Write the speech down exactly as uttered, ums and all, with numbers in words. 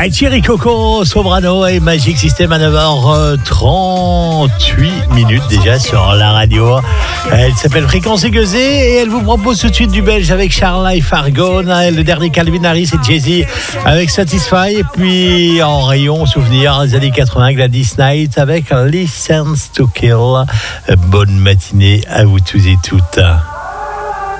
Ah, Thierry Coco, Sobrano et Magic System à neuf heures trente-huit minutes déjà sur la radio. Elle s'appelle Fréquence Aiguisée et elle vous propose tout de suite du belge avec Charles Fargon, le dernier Calvin Harris et Jay-Z avec Satisfy. Et puis en rayon souvenir des années quatre-vingts, Gladys Knight avec License to Kill. Bonne matinée à vous tous et toutes.